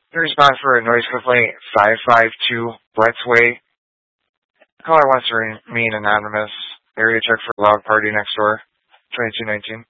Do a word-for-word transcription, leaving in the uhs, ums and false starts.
The response for a noise complaint five five two Brett's Way. Caller wants to remain anonymous. Area check for loud party next door. twenty-two nineteen.